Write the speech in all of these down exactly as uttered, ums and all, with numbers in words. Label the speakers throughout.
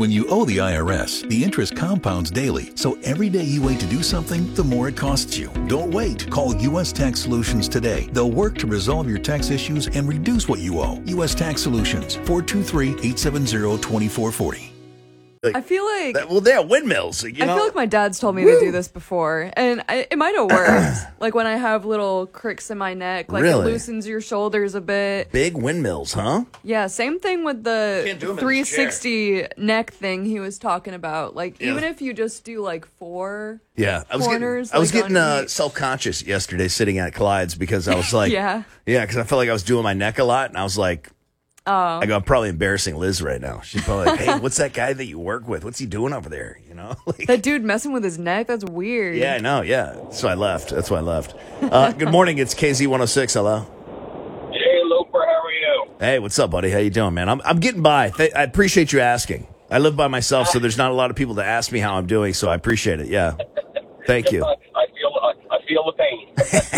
Speaker 1: When you owe the I R S, the interest compounds daily, so every day you wait to do something, the more it costs you. Don't wait. Call U S Tax Solutions today. They'll work to resolve your tax issues and reduce what you owe. U S Tax Solutions, four two three, eight seven zero, two four four zero.
Speaker 2: Like,
Speaker 3: I feel like
Speaker 2: that, well, they're windmills. You
Speaker 3: I
Speaker 2: know?
Speaker 3: feel like my dad's told me
Speaker 2: Woo.
Speaker 3: to do this before, and I, it might have worked. Like when I have little cricks in my neck, like
Speaker 2: Really?
Speaker 3: it loosens your shoulders a bit.
Speaker 2: Big windmills, huh?
Speaker 3: Yeah, same thing with
Speaker 2: Can't do 'em
Speaker 3: the
Speaker 2: in this
Speaker 3: three sixty neck thing he was talking about. Like
Speaker 2: Yeah.
Speaker 3: even if you just do like four,
Speaker 2: Yeah, I was
Speaker 3: corners,
Speaker 2: getting, I was
Speaker 3: like,
Speaker 2: getting
Speaker 3: on
Speaker 2: uh,
Speaker 3: each.
Speaker 2: self-conscious yesterday sitting at Clyde's because I was like,
Speaker 3: Yeah.
Speaker 2: yeah, because I felt like I was doing my neck a lot, and I was like,
Speaker 3: Oh,
Speaker 2: I go, I'm probably embarrassing Liz right now. She's probably like, hey, what's that guy that you work with? What's he doing over there? You know, like,
Speaker 3: that dude messing with his neck, that's weird.
Speaker 2: yeah, I know, yeah. So I left. That's why I left. Uh, good morning. It's K Z one oh six. Hello.
Speaker 4: Hey, Loper, how are you?
Speaker 2: Hey, what's up, buddy? How you doing, man? I'm I'm getting by. Th- I appreciate you asking. I live by myself, so there's not a lot of people to ask me how I'm doing. So I appreciate it. Yeah. Thank you.
Speaker 4: I, I feel I, I feel the pain.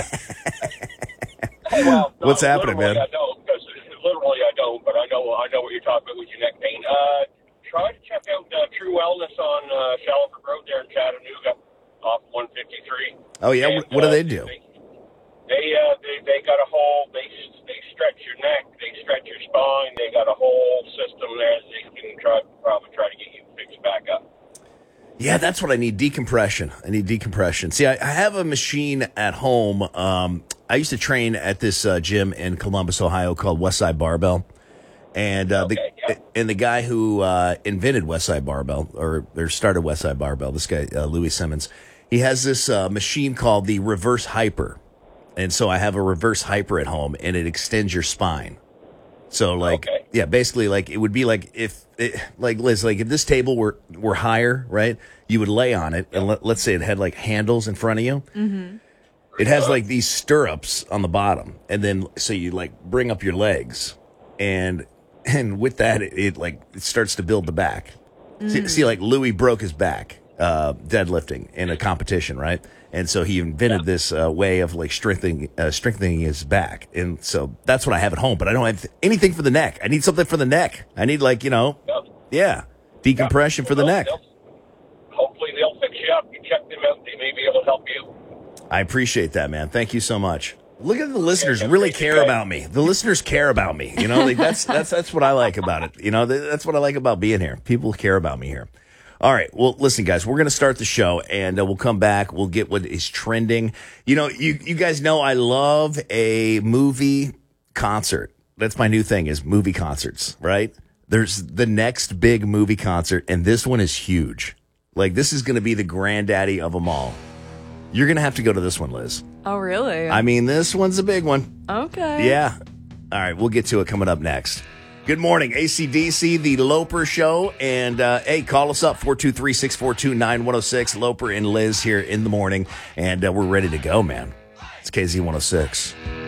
Speaker 4: Well, no,
Speaker 2: What's happening,
Speaker 4: literally
Speaker 2: man?
Speaker 4: I don't, because literally I don't, but I know I know what you're talking about with your neck pain. Uh, try to check out uh, True Wellness on uh, Shallowford Road there in Chattanooga, off one fifty-three.
Speaker 2: Oh yeah.
Speaker 4: And,
Speaker 2: What, what do
Speaker 4: uh,
Speaker 2: they do?
Speaker 4: They they, uh, they they got a whole they they stretch your neck, they stretch your spine. They got a whole system there that they can try probably try to get you fixed back up.
Speaker 2: Yeah, that's what I need. Decompression. I need decompression. See, I, I have a machine at home. Um, I used to train at this uh, gym in Columbus, Ohio, called Westside Barbell, and uh,
Speaker 4: Okay,
Speaker 2: the
Speaker 4: yeah.
Speaker 2: and the guy who uh, invented Westside Barbell or, or started Westside Barbell, this guy uh, Louis Simmons, he has this uh, machine called the Reverse Hyper, and so I have a Reverse Hyper at home, and it extends your spine. So like,
Speaker 4: Okay.
Speaker 2: yeah, basically like it would be like if, it, like Liz, like if this table were, were higher, right? You would lay on it and let, let's say it had like handles in front of you. Mm-hmm. It has like these stirrups on the bottom. And then, so you like bring up your legs and, and with that, it, it like, it starts to build the back. See, see, like Louis broke his back, uh, deadlifting in a competition, right? And so he invented
Speaker 4: Yeah.
Speaker 2: this uh, way of like strengthening uh, strengthening his back, and so that's what I have at home. But I don't have anything for the neck. I need something for the neck. I need like you know,
Speaker 4: Yeah.
Speaker 2: yeah, decompression for the
Speaker 4: Well,
Speaker 2: neck.
Speaker 4: they'll- Hopefully they'll fix you up. You check them out. They may be able to help you.
Speaker 2: I appreciate that, man. Thank you so much. Look at the listeners really care about me. The listeners care about me. You know, like that's that's that's what I like about it. You know, that's what I like about being here. People care about me here. All right. Well, listen, guys, we're going to start the show and uh, we'll come back. We'll get what is trending. You know, you, you guys know I love a movie concert. That's my new thing is movie concerts, right? There's the next big movie concert and this one is huge. Like this is going to be the granddaddy of them all. You're going to have to go to this one, Liz.
Speaker 3: Oh, really?
Speaker 2: I mean, this one's a big one.
Speaker 3: okay.
Speaker 2: Yeah. All right. We'll get to it coming up next. Good morning, A C D C, the Loper Show. And, uh, hey, call us up, four two three, six four two, nine one oh six. Loper and Liz here in the morning. And uh, we're ready to go, man. It's K Z one oh six.